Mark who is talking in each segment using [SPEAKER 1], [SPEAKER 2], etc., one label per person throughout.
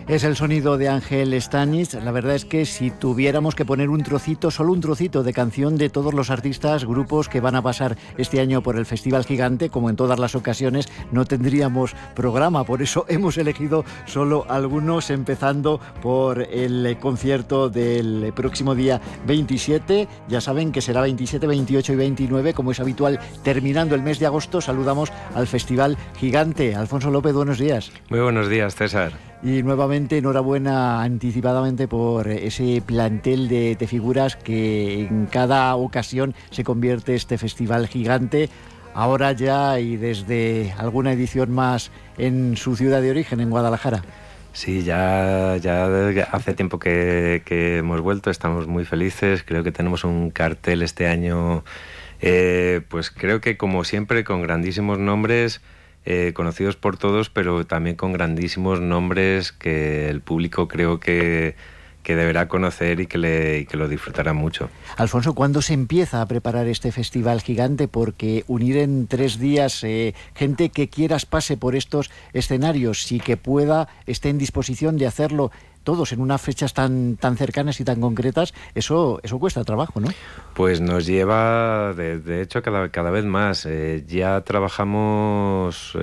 [SPEAKER 1] Es el sonido de Ángel Stanis. La verdad es que si tuviéramos que poner un trocito, solo un trocito de canción de todos los artistas, grupos que van a pasar este año por el Festival Gigante, como en todas las ocasiones, no tendríamos programa. Por eso hemos elegido solo algunos, empezando por el concierto del próximo día 27. Ya saben que será 27, 28 y 29, como es habitual, terminando el mes de agosto. Saludamos al Festival Gigante. Alfonso López, buenos días.
[SPEAKER 2] Muy buenos días, César.
[SPEAKER 1] Y nuevamente enhorabuena anticipadamente por ese plantel de figuras que en cada ocasión se convierte este Festival Gigante. Ahora ya y desde alguna edición más en su ciudad de origen, en Guadalajara.
[SPEAKER 2] Sí, ya hace tiempo que hemos vuelto, estamos muy felices. Creo que tenemos un cartel este año, pues creo que como siempre con grandísimos nombres, conocidos por todos, pero también con grandísimos nombres que el público creo que deberá conocer y que lo disfrutará mucho.
[SPEAKER 1] Alfonso, ¿cuándo se empieza a preparar este Festival Gigante? Porque unir en 3 días gente que quieras pase por estos escenarios y que pueda, esté en disposición de hacerlo todos en unas fechas tan cercanas y tan concretas, eso cuesta trabajo, ¿no?
[SPEAKER 2] Pues nos lleva, de hecho, cada vez más. Ya trabajamos,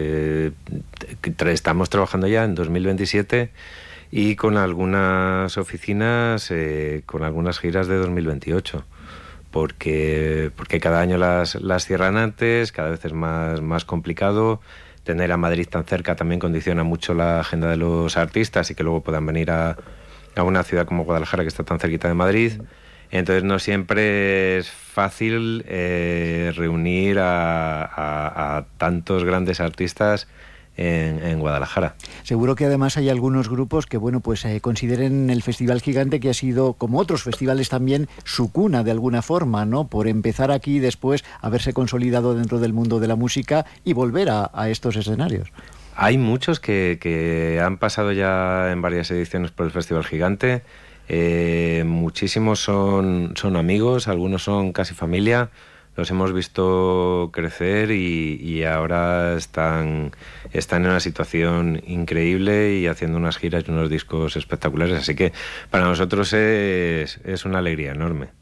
[SPEAKER 2] estamos trabajando ya en 2027 y con algunas oficinas, con algunas giras de 2028. Porque cada año las cierran antes, cada vez es más complicado. Tener a Madrid tan cerca también condiciona mucho la agenda de los artistas y que luego puedan venir a una ciudad como Guadalajara, que está tan cerquita de Madrid. Entonces no siempre es fácil reunir a tantos grandes artistas en Guadalajara.
[SPEAKER 1] Seguro que además hay algunos grupos que consideren el Festival Gigante, que ha sido, como otros festivales también, su cuna de alguna forma, ¿no? Por empezar aquí y después haberse consolidado dentro del mundo de la música y volver a estos escenarios.
[SPEAKER 2] Hay muchos que han pasado ya en varias ediciones por el Festival Gigante. Muchísimos son amigos, algunos son casi familia. Los hemos visto crecer y ahora están en una situación increíble y haciendo unas giras y unos discos espectaculares. Así que para nosotros es una alegría enorme.